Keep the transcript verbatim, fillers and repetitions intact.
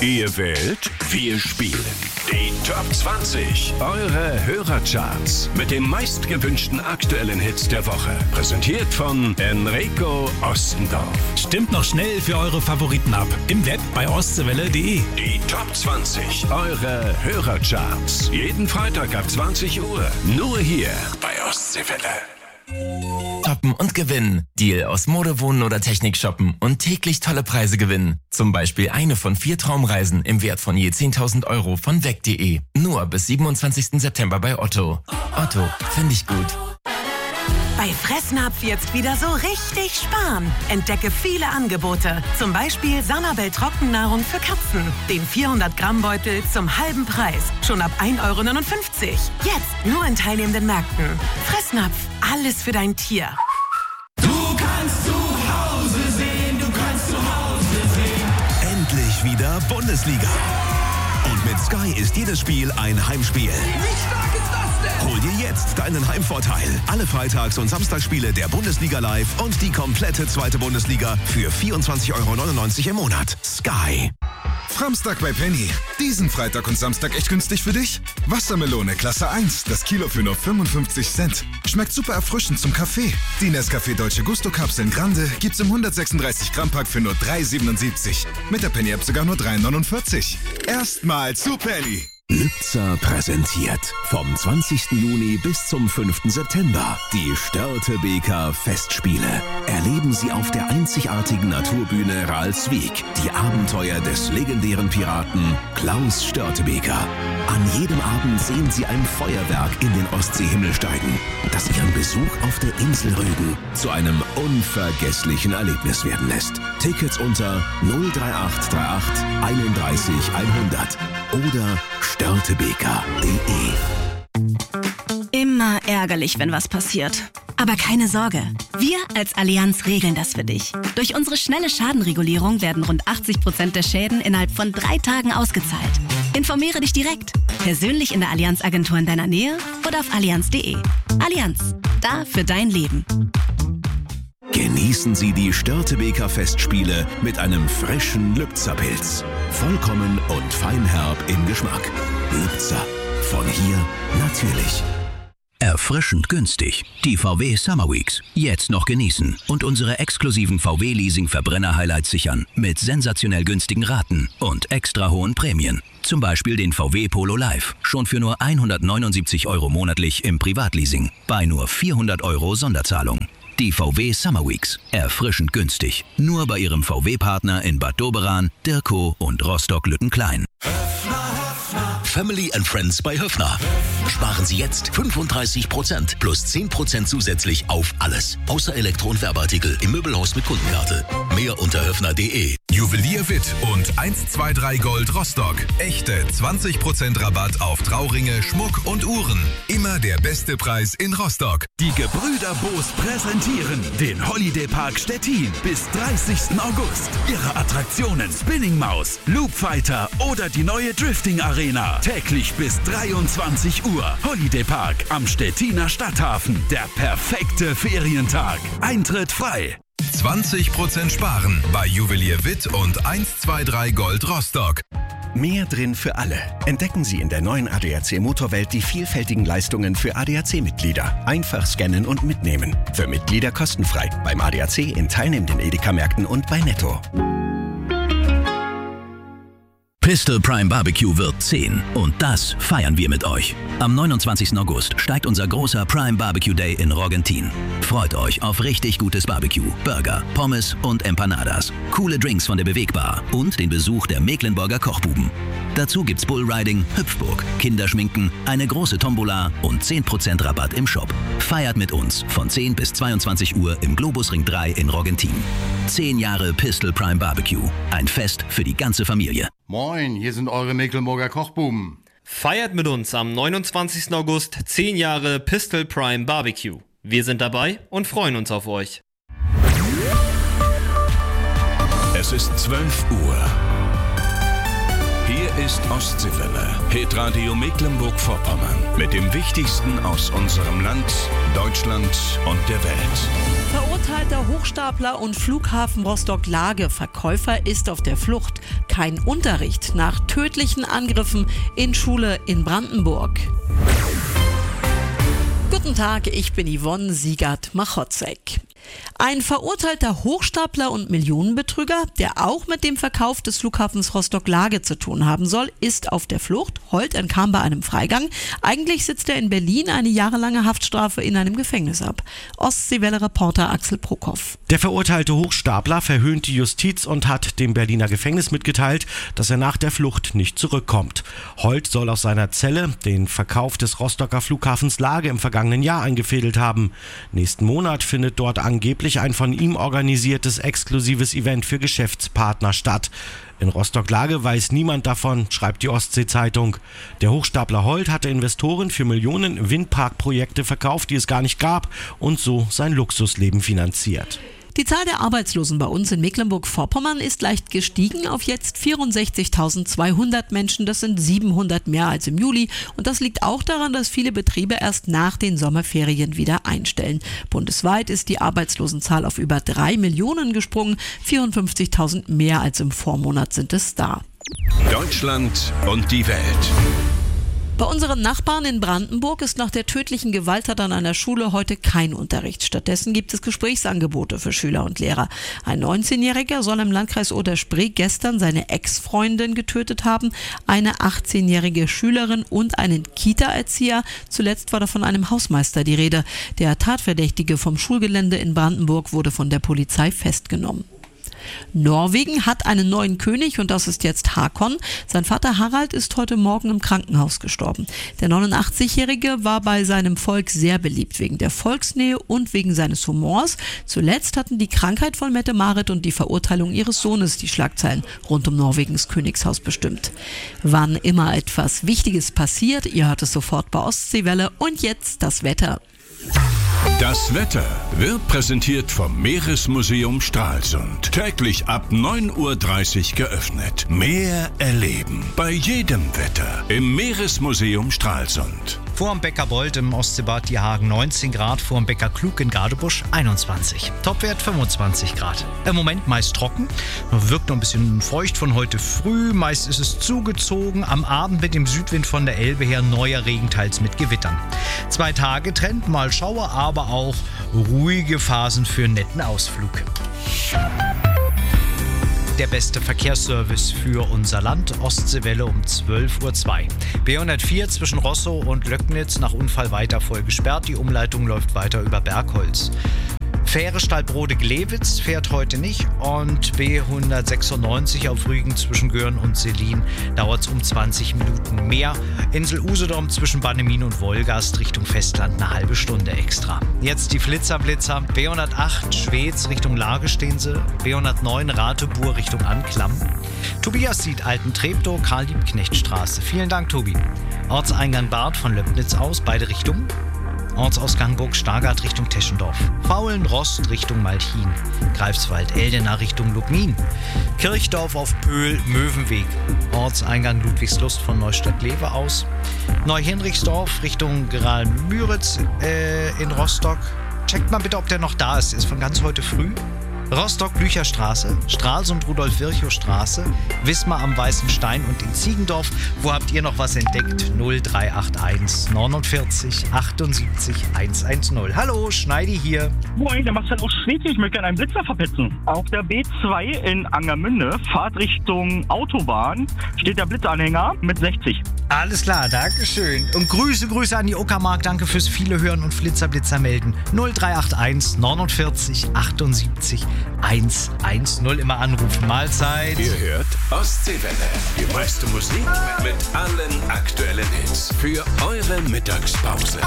Ihr wählt, wir spielen. Die Top zwanzig, eure Hörercharts mit den meistgewünschten aktuellen Hits der Woche. Präsentiert von Enrico Ostendorf. Stimmt noch schnell für eure Favoriten ab. Im Web bei ostseewelle punkt de. Die Top zwanzig, eure Hörercharts. Jeden Freitag ab zwanzig Uhr. Nur hier bei Ostseewelle. Shoppen und gewinnen. Deal aus Mode, Wohnen oder Technik shoppen und täglich tolle Preise gewinnen. Zum Beispiel eine von vier Traumreisen im Wert von je zehntausend Euro von weg punkt de. Nur bis siebenundzwanzigsten September bei Otto. Otto, finde ich gut. Bei Fressnapf jetzt wieder so richtig sparen. Entdecke viele Angebote. Zum Beispiel Sanabel Trockennahrung für Katzen. Den vierhundert Gramm Beutel zum halben Preis. Schon ab ein Euro neunundfünfzig. Jetzt nur in teilnehmenden Märkten. Fressnapf, alles für dein Tier. Du kannst zu Hause sehen, du kannst zu Hause sehen. Endlich wieder Bundesliga. Und mit Sky ist jedes Spiel ein Heimspiel. Wie stark ist das denn? Hol dir jetzt deinen Heimvorteil. Alle Freitags- und Samstagsspiele der Bundesliga live und die komplette zweite Bundesliga für vierundzwanzig Euro neunundneunzig im Monat. Sky. Samstag bei Penny. Diesen Freitag und Samstag echt günstig für dich? Wassermelone Klasse eins, das Kilo für nur fünfundfünfzig Cent. Schmeckt super erfrischend zum Kaffee. Die Nescafé Dolce Gusto Kapseln Grande gibt's im hundertsechsunddreißig Gramm Pack für nur drei siebenundsiebzig. Mit der Penny App sogar nur drei neunundvierzig. Erstmal zu Penny. Lübzer präsentiert vom zwanzigsten Juni bis zum fünften September die Störtebeker Festspiele. Erleben Sie auf der einzigartigen Naturbühne Ralswiek die Abenteuer des legendären Piraten Klaus Störtebeker. An jedem Abend sehen Sie ein Feuerwerk in den Ostseehimmel steigen, das Ihren Besuch auf der Insel Rügen zu einem unvergesslichen Erlebnis werden lässt. Tickets unter null drei acht drei acht einunddreißig hundert oder störtebeker punkt de. Immer ärgerlich, wenn was passiert. Aber keine Sorge, wir als Allianz regeln das für dich. Durch unsere schnelle Schadenregulierung werden rund achtzig Prozent der Schäden innerhalb von drei Tagen ausgezahlt. Informiere dich direkt, persönlich in der Allianz-Agentur in deiner Nähe oder auf allianz punkt de. Allianz, da für dein Leben. Genießen Sie die Störtebeker Festspiele mit einem frischen Lübzer Pilz. Vollkommen und feinherb im Geschmack. Lübzer. Von hier natürlich. Erfrischend günstig. Die V W Summer Weeks. Jetzt noch genießen und unsere exklusiven V W-Leasing-Verbrenner-Highlights sichern. Mit sensationell günstigen Raten und extra hohen Prämien. Zum Beispiel den V W Polo Live. Schon für nur hundertneunundsiebzig Euro monatlich im Privatleasing. Bei nur vierhundert Euro Sonderzahlung. Die V W Summer Weeks. Erfrischend günstig. Nur bei Ihrem V W-Partner in Bad Doberan, Dirkow und Rostock-Lüttenklein. Family and Friends bei Höffner. Sparen Sie jetzt fünfunddreißig Prozent plus zehn Prozent zusätzlich auf alles. Außer Elektro- und Werbeartikel im Möbelhaus mit Kundenkarte. Mehr unter höffner punkt de. Juwelier Witt und eins zwei drei Gold Rostock. Echte zwanzig Prozent Rabatt auf Trauringe, Schmuck und Uhren. Immer der beste Preis in Rostock. Die Gebrüder Boos präsentieren den Holiday Park Stettin bis dreißigsten August. Ihre Attraktionen Spinning Maus, Loop Fighter oder die neue Drifting Arena. Täglich bis dreiundzwanzig Uhr. Holiday Park am Stettiner Stadthafen. Der perfekte Ferientag. Eintritt frei. zwanzig Prozent sparen bei Juwelier Witt und eins zwei drei Gold Rostock. Mehr drin für alle. Entdecken Sie in der neuen A D A C Motorwelt die vielfältigen Leistungen für A D A C-Mitglieder. Einfach scannen und mitnehmen. Für Mitglieder kostenfrei. Beim A D A C in teilnehmenden Edeka-Märkten und bei Netto. Pistol Prime Barbecue wird zehn und das feiern wir mit euch. Am neunundzwanzigsten August steigt unser großer Prime Barbecue Day in Roggentin. Freut euch auf richtig gutes Barbecue, Burger, Pommes und Empanadas, coole Drinks von der Bewegbar und den Besuch der Mecklenburger Kochbuben. Dazu gibt's Bullriding, Hüpfburg, Kinderschminken, eine große Tombola und zehn Prozent Rabatt im Shop. Feiert mit uns von zehn bis zweiundzwanzig Uhr im Globusring drei in Roggentin. zehn Jahre Pistol Prime Barbecue. Ein Fest für die ganze Familie. Moin, hier sind eure Mecklenburger Kochbuben. Feiert mit uns am neunundzwanzigsten August zehn Jahre Pistol Prime Barbecue. Wir sind dabei und freuen uns auf euch. Es ist zwölf Uhr. Hier ist Ostseewelle, Hitradio Mecklenburg-Vorpommern. Mit dem Wichtigsten aus unserem Land, Deutschland und der Welt. Verurteilter Hochstapler und Flughafen Rostock-Lage. Verkäufer ist auf der Flucht. Kein Unterricht nach tödlichen Angriffen in Schule in Brandenburg. Guten Tag, ich bin Yvonne Siegert-Machotzek. Ein verurteilter Hochstapler und Millionenbetrüger, der auch mit dem Verkauf des Flughafens Rostock-Lage zu tun haben soll, ist auf der Flucht. Holt entkam bei einem Freigang. Eigentlich sitzt er in Berlin eine jahrelange Haftstrafe in einem Gefängnis ab. Ostseewelle-Reporter Axel Prokop. Der verurteilte Hochstapler verhöhnt die Justiz und hat dem Berliner Gefängnis mitgeteilt, dass er nach der Flucht nicht zurückkommt. Holt soll aus seiner Zelle den Verkauf des Rostocker Flughafens Lage im vergangenen Jahr eingefädelt haben. Nächsten Monat findet dort angeblich ein von ihm organisiertes exklusives Event für Geschäftspartner statt. In Rostock-Lage weiß niemand davon, schreibt die Ostsee-Zeitung. Der Hochstapler Holt hatte Investoren für Millionen Windparkprojekte verkauft, die es gar nicht gab, und so sein Luxusleben finanziert. Die Zahl der Arbeitslosen bei uns in Mecklenburg-Vorpommern ist leicht gestiegen auf jetzt vierundsechzigtausendzweihundert Menschen. Das sind siebenhundert mehr als im Juli. Und das liegt auch daran, dass viele Betriebe erst nach den Sommerferien wieder einstellen. Bundesweit ist die Arbeitslosenzahl auf über drei Millionen gesprungen. vierundfünfzigtausend mehr als im Vormonat sind es da. Deutschland und die Welt. Bei unseren Nachbarn in Brandenburg ist nach der tödlichen Gewalttat an einer Schule heute kein Unterricht. Stattdessen gibt es Gesprächsangebote für Schüler und Lehrer. Ein neunzehnjähriger soll im Landkreis Oder-Spree gestern seine Ex-Freundin getötet haben, eine achtzehnjährige Schülerin und einen Kita-Erzieher. Zuletzt war da von einem Hausmeister die Rede. Der Tatverdächtige vom Schulgelände in Brandenburg wurde von der Polizei festgenommen. Norwegen hat einen neuen König und das ist jetzt Hakon. Sein Vater Harald ist heute Morgen im Krankenhaus gestorben. Der neunundachtzigjährige war bei seinem Volk sehr beliebt, wegen der Volksnähe und wegen seines Humors. Zuletzt hatten die Krankheit von Mette-Marit und die Verurteilung ihres Sohnes die Schlagzeilen rund um Norwegens Königshaus bestimmt. Wann immer etwas Wichtiges passiert, ihr hört es sofort bei Ostseewelle. Und jetzt das Wetter. Das Wetter wird präsentiert vom Meeresmuseum Stralsund. Täglich ab neun Uhr dreißig geöffnet. Meer erleben. Bei jedem Wetter im Meeresmuseum Stralsund. Vorm Bäcker Bold im Ostseebad die Hagen neunzehn Grad, vorm Bäcker Klug in Gadebusch einundzwanzig. Topwert fünfundzwanzig Grad. Im Moment meist trocken, wirkt noch ein bisschen feucht von heute früh. Meist ist es zugezogen. Am Abend mit dem Südwind von der Elbe her neuer Regen, teils mit Gewittern. Zwei Tage Trend, mal Schauer, aber auch ruhige Phasen für einen netten Ausflug. Der beste Verkehrsservice für unser Land, Ostseewelle um zwölf Uhr zwei. B hundertvier zwischen Rosso und Löcknitz nach Unfall weiter voll gesperrt. Die Umleitung läuft weiter über Bergholz. Fähre Stallbrode-Glewitz fährt heute nicht und B hundertsechsundneunzig auf Rügen zwischen Göhren und Selin dauert es um zwanzig Minuten mehr. Insel Usedom zwischen Bannemin und Wolgast Richtung Festland eine halbe Stunde extra. Jetzt die Flitzer-Blitzer. B hundertacht Schwez Richtung Lagestense, B hundertneun Ratebuhr Richtung Anklam. Tobias sieht Alten-Treptow, Karl-Liebknecht-Straße. Vielen Dank, Tobi. Ortseingang Bad von Löbnitz aus, beide Richtungen. Ortsausgang Burg Stargard Richtung Teschendorf. Faulen-Rost Richtung Malchin. Greifswald-Eldena Richtung Lubmin. Kirchdorf auf Pöhl, Möwenweg. Ortseingang Ludwigslust von Neustadt-Lewe aus. Neuhinrichsdorf Richtung Graal-Müritz äh, in Rostock. Checkt mal bitte, ob der noch da ist. Ist von ganz heute früh. Rostock-Blücherstraße, Stralsund-Rudolf-Virchow-Straße, Wismar am Weißen Stein und in Ziegendorf. Wo habt ihr noch was entdeckt? null drei acht eins neunundvierzig achtundsiebzig hundertzehn. Hallo, Schneidi hier. Moin, der Marcel aus Schwede. Ich möchte gerne einen Blitzer verpetzen. Auf der B zwei in Angermünde, Fahrt Richtung Autobahn, steht der Blitzanhänger mit sechzig. Alles klar, Dankeschön. Und Grüße, Grüße an die Uckermark. Danke fürs viele Hören und Flitzer, Blitzer melden. null drei acht eins neunundvierzig achtundsiebzig hundertzehn. Immer anrufen. Mahlzeit. Ihr hört Ostseewelle. Die meiste Musik mit allen aktuellen Hits für eure Mittagspause.